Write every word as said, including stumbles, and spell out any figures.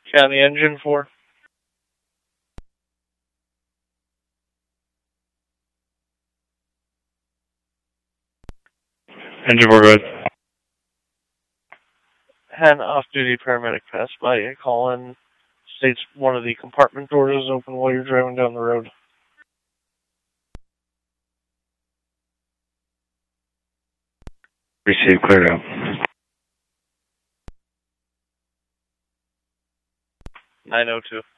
Scan the engine for. Engine four, good. An off-duty paramedic passed by. A call in states one of the compartment doors is open while you're driving down the road. Receive, cleared out. nine oh two.